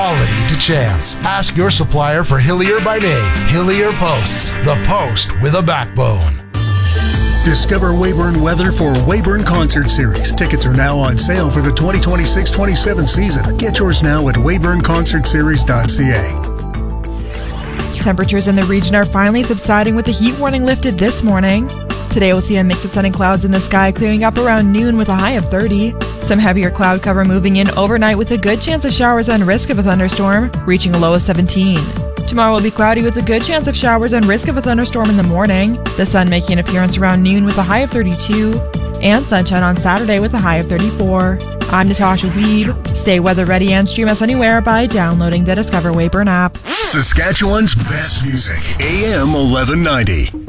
quality to chance. Ask your supplier for Hillier by name. Hillier Posts, the post with a backbone. Discover Weyburn weather for Weyburn Concert Series. Tickets are now on sale for the 2026-27 season. Get yours now at weyburnconcertseries.ca. Temperatures in the region are finally subsiding with the heat warning lifted this morning. Today we'll see a mix of sun and clouds in the sky, clearing up around noon with a high of 30. Some heavier cloud cover moving in overnight with a good chance of showers and risk of a thunderstorm, reaching a low of 17. Tomorrow will be cloudy with a good chance of showers and risk of a thunderstorm in the morning. The sun making an appearance around noon with a high of 32. And sunshine on Saturday with a high of 34. I'm Natasha Weeb. Stay weather ready and stream us anywhere by downloading the Discover Weyburn app. Saskatchewan's best music, AM 1190.